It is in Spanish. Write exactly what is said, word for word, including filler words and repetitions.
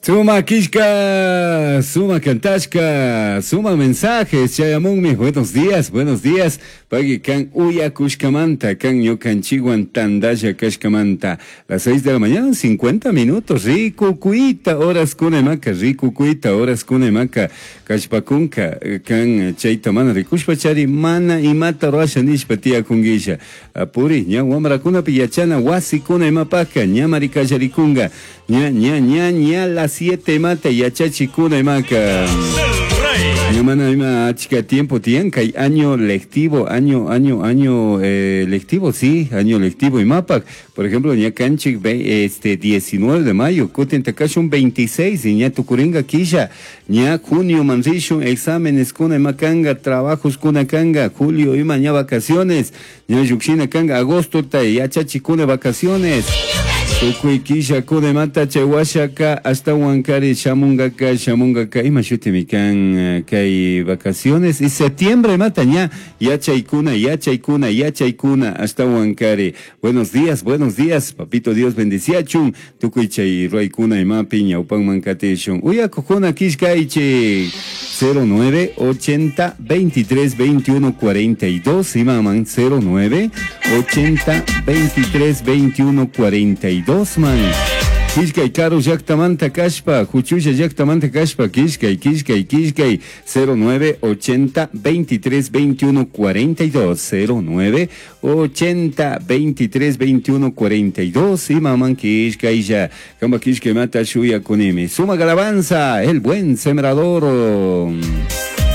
Suma Kishka, Suma Kantashka, Suma Mensajes, Chayamunmi, buenos días, buenos días. Pagi kan Uya Kushkamanta, kan Yokanchiguan Tandaya Kashkamanta. Las seis de la mañana, cincuenta minutos, rico cuita, horas kunemaca, rico cuita, horas kunemaca, Kashpakunka, kan Chaitamana, Rikushpachari, Mana y Mata Rasha Nishpatia Kungisha. Apuri, Nya Wamrakuna Piyachana, Wasi Kunemapaka, Nya Marikasharikunga, Nya, Nya, Nya, Nya, la siete mata y achachikuna y maca. Ñamana ima chica tiempo tianca y año lectivo, año, año, año eh, lectivo, sí, año lectivo y mapac. Por ejemplo, ña canchic este diecinueve de mayo, coten takashun veintiséis y ña tucuringa quilla, ña junio manrishun exámenes kuna macanga, trabajos kuna kanga, julio ima ña vacaciones, ña yuxina kanga, agosto ta y achachikuna vacaciones. Tukui kisha kude mata chewashaka hasta Huancari, Shamungaka, Shamungaka, imashutimikan kai vacaciones. Y septiembre mata ya, ya chaikuna, ya chaikuna, ya chaikuna hasta Huancari. Buenos días, buenos días, papito Dios bendiciachun. Tukui chay roikuna y mapiña upan mancatechun. Uya kokuna kishkaiche cero nueve ochenta veintitrés veintiuno cuarenta y dos. Imaman cero nueve ochenta veintitrés veintiuno cuarenta y dos. Man. Kishkay Caro Yactamanta Kashpa, Juchuya Yactamanta Kashpa, Kishkay, Kishkay, Kishkay, cero nueve ochenta veintitrés veintiuno cuarenta y dos, cero nueve ochenta veintitrés veintiuno cuarenta y dos, y maman Kishkay ya, Kamba Kishkay Mata Shuya Kunimi, Suma Galabanza, el buen sembrador.